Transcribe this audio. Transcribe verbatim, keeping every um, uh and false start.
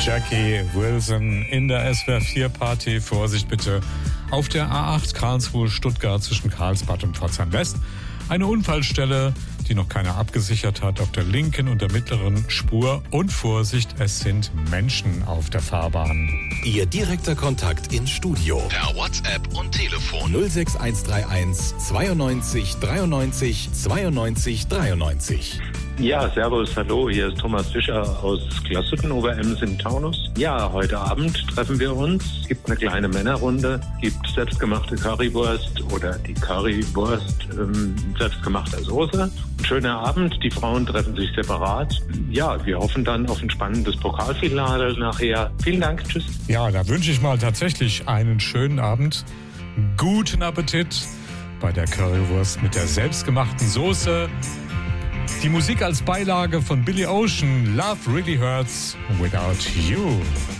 Jackie Wilson in der S W R vier Party. Vorsicht bitte auf der A acht Karlsruhe-Stuttgart zwischen Karlsbad und Pforzheim-West. Eine Unfallstelle, die noch keiner abgesichert hat, auf der linken und der mittleren Spur. Und Vorsicht, es sind Menschen auf der Fahrbahn. Ihr direkter Kontakt ins Studio. Per WhatsApp und Telefon. null sechs eins drei eins zweiundneunzig dreiundneunzig zweiundneunzig dreiundneunzig. Ja, servus, hallo, hier ist Thomas Fischer aus Glashütten, Oberems im Taunus. Ja, heute Abend treffen wir uns. Es gibt eine kleine Männerrunde, gibt selbstgemachte Currywurst oder die Currywurst ähm, selbstgemachter Soße. Ein schöner Abend, die Frauen treffen sich separat. Ja, wir hoffen dann auf ein spannendes Pokalfinale nachher. Vielen Dank, tschüss. Ja, da wünsche ich mal tatsächlich einen schönen Abend. Guten Appetit bei der Currywurst mit der selbstgemachten Soße. Die Musik als Beilage von Billy Ocean, Love Really Hurts Without You.